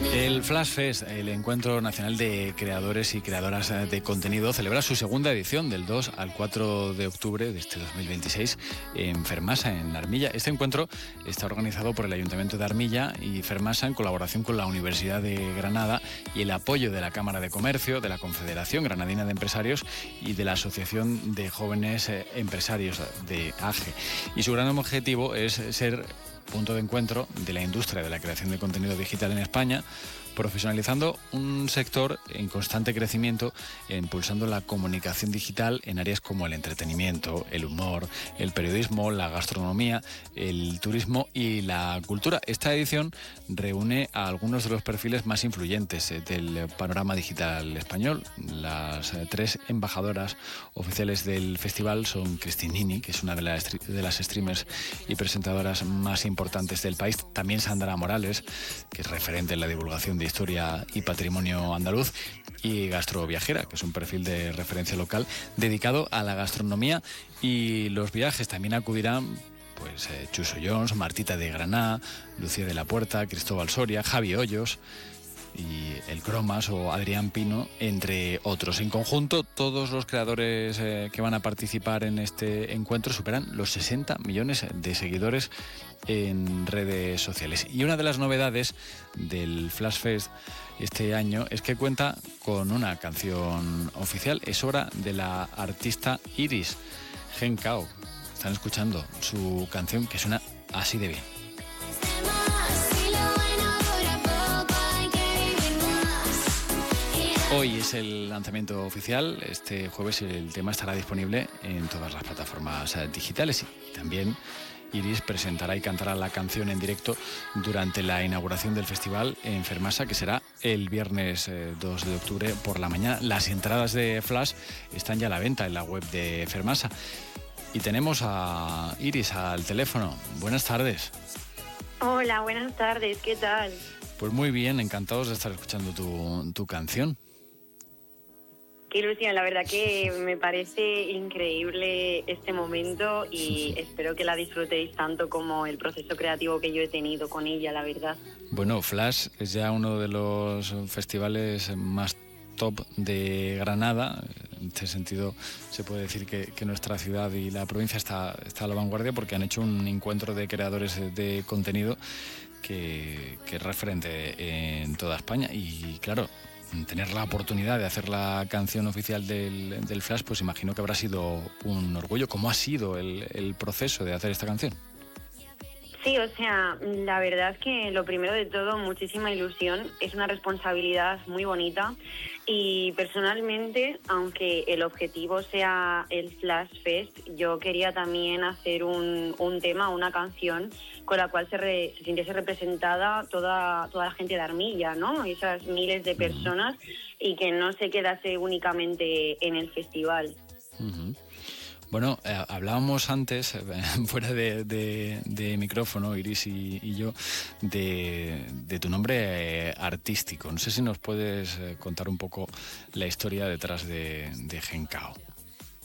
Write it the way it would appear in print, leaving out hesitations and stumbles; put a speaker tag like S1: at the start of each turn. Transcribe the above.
S1: El Flash Fest, el Encuentro Nacional de Creadores y Creadoras de Contenido, celebra su segunda edición del 2 al 4 de octubre de este 2026 en Fermasa, en Armilla. Este encuentro está organizado por el Ayuntamiento de Armilla y Fermasa en colaboración con la Universidad de Granada y el apoyo de la Cámara de Comercio, de la Confederación Granadina de Empresarios y de la Asociación de Jóvenes Empresarios de AGE. Y su gran objetivo es ser punto de encuentro de la industria de la creación de contenido digital en España, profesionalizando un sector en constante crecimiento e impulsando la comunicación digital en áreas como el entretenimiento, el humor, el periodismo, la gastronomía, el turismo y la cultura. Esta edición reúne a algunos de los perfiles más influyentes del panorama digital español. Las tres embajadoras oficiales del festival son Cristinini, que es una de las streamers y presentadoras más importantes del país, también Sandra Morales, que es referente en la divulgación de historia y patrimonio andaluz, y Gastroviajera, que es un perfil de referencia local dedicado a la gastronomía y los viajes. También acudirán Chuso Jones, Martita de Granada, Lucía de la Puerta, Cristóbal Soria, Javi Hoyos y el Cromas o Adrián Pino, entre otros. En conjunto, todos los creadores que van a participar en este encuentro superan los 60 millones de seguidores en redes sociales. Y una de las novedades del Flash Fest este año es que cuenta con una canción oficial. Es obra de la artista Iris Gencao. Están escuchando su canción, que suena así de bien. Hoy es el lanzamiento oficial. Este jueves el tema estará disponible en todas las plataformas digitales. Y también Iris presentará y cantará la canción en directo durante la inauguración del festival en Fermasa, que será el viernes 2 de octubre por la mañana. Las entradas de Flash están ya a la venta en la web de Fermasa. Y tenemos a Iris al teléfono. Buenas tardes.
S2: Hola, buenas tardes. ¿Qué tal?
S1: Pues muy bien, encantados de estar escuchando tu canción.
S2: Qué ilusión, la verdad que me parece increíble este momento y espero que la disfrutéis tanto como el proceso creativo que yo he tenido con ella, la verdad.
S1: Bueno, Flash es ya uno de los festivales más top de Granada. En este sentido se puede decir que nuestra ciudad y la provincia está a la vanguardia, porque han hecho un encuentro de creadores de contenido que es referente en toda España. Y claro, tener la oportunidad de hacer la canción oficial del Flash, pues imagino que habrá sido un orgullo. ¿Cómo ha sido el proceso de hacer esta canción?
S2: Sí, o sea, la verdad es que lo primero de todo, muchísima ilusión, es una responsabilidad muy bonita y personalmente, aunque el objetivo sea el Flash Fest, yo quería también hacer un tema, una canción con la cual se sintiese representada toda la gente de Armilla, ¿no? Esas miles de personas y que no se quedase únicamente en el festival.
S1: Uh-huh. Bueno, hablábamos antes, fuera de micrófono, Iris y yo, de tu nombre artístico. No sé si nos puedes contar un poco la historia detrás de Gencao.